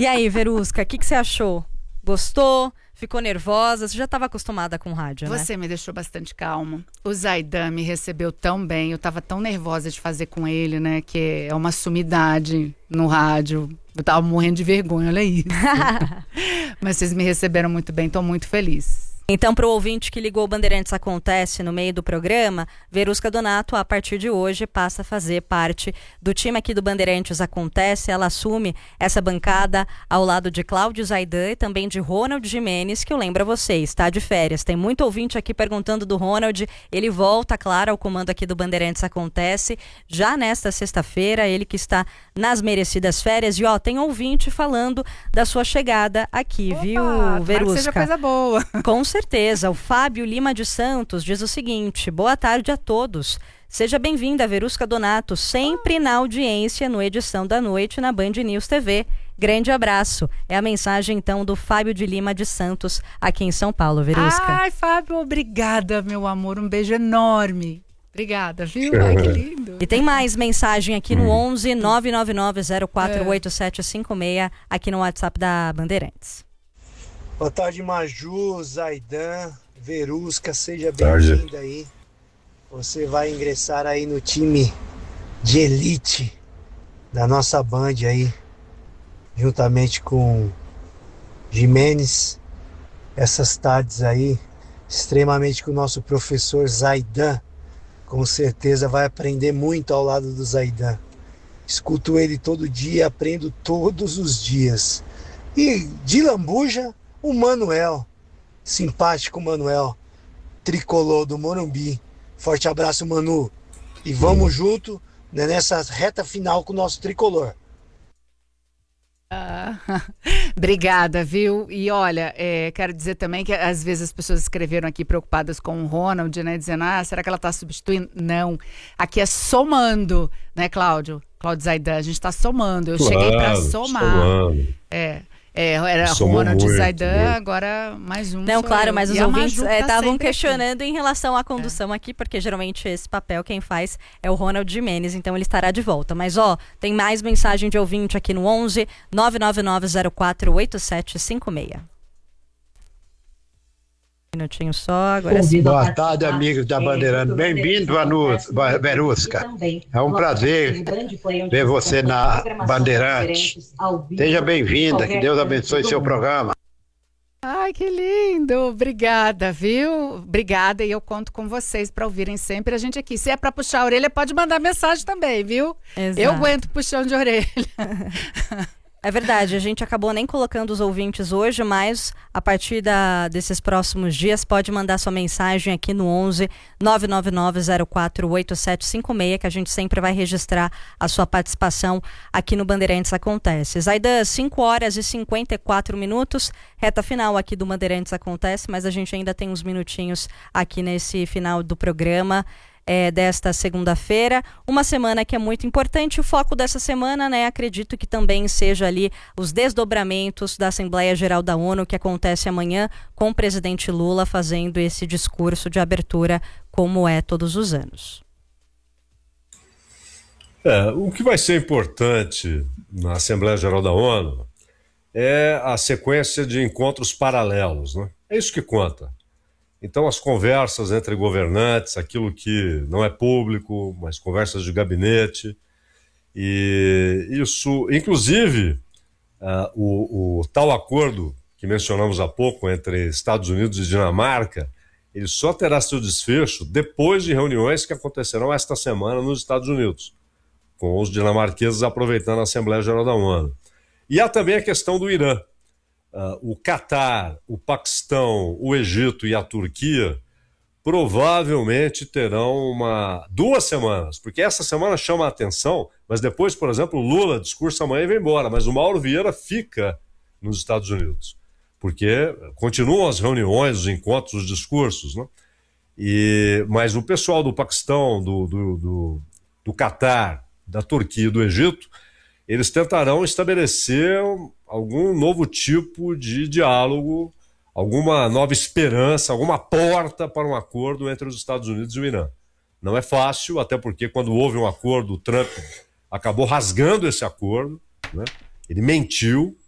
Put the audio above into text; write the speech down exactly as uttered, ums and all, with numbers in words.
E aí, Verusca, o que, que você achou? Gostou? Ficou nervosa? Você já estava acostumada com rádio, né? Você me deixou bastante calma. O Zaidan me recebeu tão bem, eu estava tão nervosa de fazer com ele, né? Que é uma sumidade no rádio. Eu tava morrendo de vergonha, olha isso. Mas vocês me receberam muito bem, tô muito feliz. Então, para o ouvinte que ligou o Bandeirantes Acontece no meio do programa, Verusca Donato, a partir de hoje, passa a fazer parte do time aqui do Bandeirantes Acontece. Ela assume essa bancada ao lado de Cláudio Zaidan e também de Ronald Gimenez, que eu lembro a vocês, está de férias. Tem muito ouvinte aqui perguntando do Ronald. Ele volta, claro, ao comando aqui do Bandeirantes Acontece já nesta sexta-feira, ele que está nas merecidas férias. E ó, tem ouvinte falando da sua chegada aqui, Opa, viu, Verusca? Que seja coisa boa. Com certeza. O Fábio Lima de Santos diz o seguinte: boa tarde a todos. Seja bem-vinda, Verusca Donato, sempre na audiência no Edição da Noite na Band News T V. Grande abraço. É a mensagem, então, do Fábio de Lima de Santos, aqui em São Paulo, Verusca. Ai, Fábio, obrigada, meu amor. Um beijo enorme. Obrigada, viu? Ai, que lindo. E tem mais mensagem aqui no onze nove nove nove zero quatro oito sete cinco seis, aqui no WhatsApp da Bandeirantes. Boa tarde, Maju, Zaidan, Verusca, seja bem-vinda aí. Você vai ingressar aí no time de elite da nossa Band aí, juntamente com Gimenez. Essas tardes aí, extremamente com o nosso professor Zaidan. Com certeza vai aprender muito ao lado do Zaidan. Escuto ele todo dia, aprendo todos os dias. E de lambuja, o Manuel, simpático Manuel, tricolor do Morumbi. Forte abraço, Manu. E vamos junto, né, nessa reta final com o nosso tricolor. Ah, obrigada, viu? E olha, é, quero dizer também que às vezes as pessoas escreveram aqui preocupadas com o Ronald, né? Dizendo, ah, será que ela está substituindo? Não, aqui é somando, né, Cláudio? Cláudio Zaidan, a gente está somando. Eu claro, cheguei para somar. Somando. É. É, era Somou Ronald muito, Zaidan, muito. Agora mais um. Não, claro, eu. mas os E ouvintes estavam tá questionando aqui. em relação à condução é. aqui, porque geralmente esse papel quem faz é o Ronald Gimenez, então ele estará de volta. Mas ó, tem mais mensagem de ouvinte aqui no onze nove nove nove zero quatro oito sete cinco seis. Um minutinho só, agora sim. Boa tarde, amigos da Bandeirante. Bem-vindo, Verusca. É um prazer ver você na Bandeirante. Seja bem-vinda, que Deus abençoe seu programa. Ai, que lindo. Obrigada, viu? Obrigada, e eu conto com vocês para ouvirem sempre a gente aqui. Se é para puxar a orelha, pode mandar mensagem também, viu? Exato. Eu aguento puxão de orelha. É verdade, a gente acabou nem colocando os ouvintes hoje, mas a partir da, desses próximos dias pode mandar sua mensagem aqui no onze nove nove nove zero quatro oito sete cinco seis, que a gente sempre vai registrar a sua participação aqui no Bandeirantes Acontece. Zaidan, cinco horas e cinquenta e quatro minutos, reta final aqui do Bandeirantes Acontece, mas a gente ainda tem uns minutinhos aqui nesse final do programa. É, desta segunda-feira, uma semana que é muito importante. O foco dessa semana, né, acredito que também seja ali os desdobramentos da Assembleia Geral da ONU, que acontece amanhã, com o presidente Lula fazendo esse discurso de abertura, como é todos os anos. É, o que vai ser importante na Assembleia Geral da ONU é a sequência de encontros paralelos, né? É isso que conta. Então, as conversas entre governantes, aquilo que não é público, mas conversas de gabinete, e isso, inclusive, uh, o, o tal acordo que mencionamos há pouco entre Estados Unidos e Dinamarca, ele só terá seu desfecho depois de reuniões que acontecerão esta semana nos Estados Unidos, com os dinamarqueses aproveitando a Assembleia Geral da ONU. E há também a questão do Irã. Uh, o Catar, o Paquistão, o Egito e a Turquia provavelmente terão uma, duas semanas, porque essa semana chama a atenção, mas depois, por exemplo, o Lula discursa amanhã e vai embora, mas o Mauro Vieira fica nos Estados Unidos, porque continuam as reuniões, os encontros, os discursos, né? E, mas o pessoal do Paquistão, do, do, do, do Catar, da Turquia e do Egito, eles tentarão estabelecer algum novo tipo de diálogo, alguma nova esperança, alguma porta para um acordo entre os Estados Unidos e o Irã. Não é fácil, até porque quando houve um acordo, o Trump acabou rasgando esse acordo, né? Ele mentiu,